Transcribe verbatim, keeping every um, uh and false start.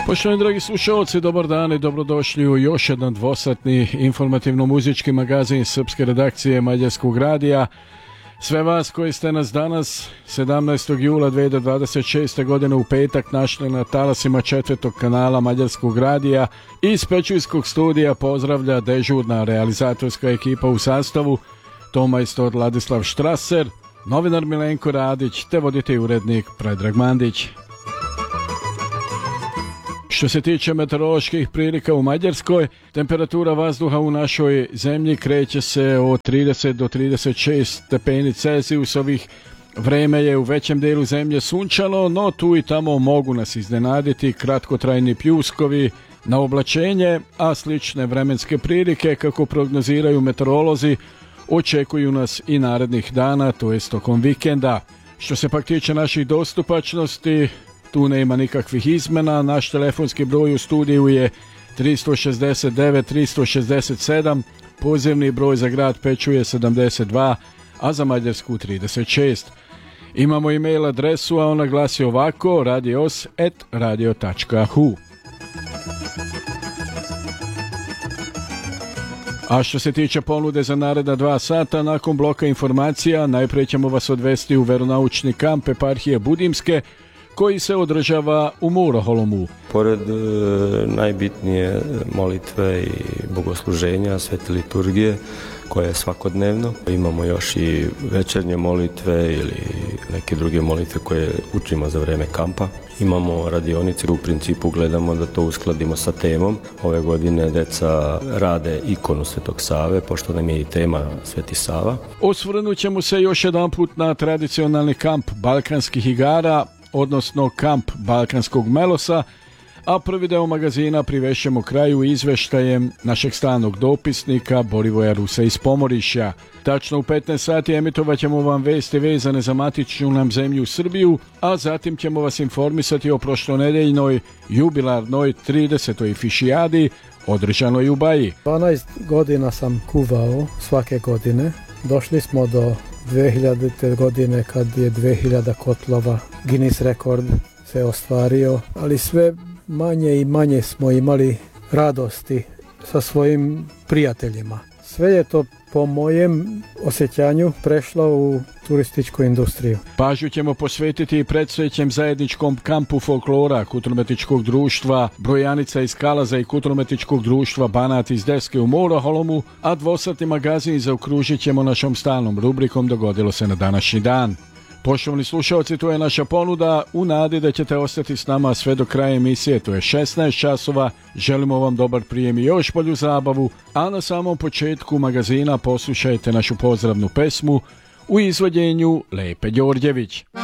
Poštovani dragi slušalci, dobar dan i dobrodošli u još jedan dvosatni informativno-muzički magazin srpske redakcije Mađarskog radija. Sve vas koji ste nas danas sedamnaestog jula dve hiljade dvadeset šeste. godine u petak našli na talasima četvrtog kanala Mađarskog radija iz Pečujskog studija pozdravlja dežurna realizatorska ekipa u sastavu tomajstor Ladislav Štraser, novinar Milenko Radić te voditelj urednik Predrag Mandić. Što se tiče meteoroloških prilika u Mađarskoj, temperatura vazduha u našoj zemlji kreće se od trideset do trideset šest stepeni Celzijusovih. Vreme je u većem delu zemlje sunčano, no tu i tamo mogu nas iznenaditi kratkotrajni pljuskovi na oblačenje, a slične vremenske prilike, kako prognoziraju meteorolozi, očekuju nas i narednih dana, to jest tokom vikenda. Što se pak tiče naših dostupačnosti, tu nema nikakvih izmena. Naš telefonski broj u studiju je tri šest devet tri šest sedam, pozivni broj za grad Pečuje sedamdeset dva, a za Mađarsku trideset šest. Imamo e-mail adresu, a ona glasi ovako: radios at radio tačka hu. A što se tiče ponude za naredna dva sata, nakon bloka informacija, najprije ćemo vas odvesti u veronaučni kamp eparhije Budimske, koji se održava u Muraholomu. Pored e, najbitnije molitve i bogosluženja, svete liturgije, koja je svakodnevno, imamo još i večernje molitve ili neke druge molitve koje učimo za vreme kampa. Imamo radionice, u principu gledamo da to uskladimo sa temom. Ove godine deca rade ikonu Svetog Save, pošto nam je i tema Sveti Sava. Osvrnut ćemo se još jedan put na tradicionalni kamp balkanskih igara, odnosno kamp balkanskog melosa, a prvi deo magazina privešćemo kraju izveštajem našeg stalnog dopisnika Borivoja Rusa iz Pomorišja. Tačno u petnaest sati emitovat ćemo vam vesti vezane za matičnu nam zemlju Srbiju, a zatim ćemo vas informisati o prošlonedeljnoj jubilarnoj tridesetoj fišijadi održanoj u Baji. dvanaest godina sam kuvao svake godine. Došli smo do dve hiljadite. godine kad je dve hiljade kotlova Guinness rekord se ostvario, ali sve manje i manje smo imali radosti sa svojim prijateljima. Sve je to po mojem osjećanju prešlo u turističku industriju. Pažnju ćemo posvetiti i predstojećem zajedničkom kampu folklora Kulturno-umetničkog društva Brojanica iz Kalaza i Kulturno-umetničkog društva Banat iz Deske u Muraholomu, a dvosatni magazin zaokružit ćemo našom stalnom rubrikom Dogodilo se na današnji dan. Poštovani slušalci, to je naša ponuda u nadi da ćete ostati s nama sve do kraja emisije, to je šesnaest časova. Želimo vam dobar prijem i još bolju zabavu, a na samom početku magazina poslušajte našu pozdravnu pesmu u izvođenju Lepe Đorđević.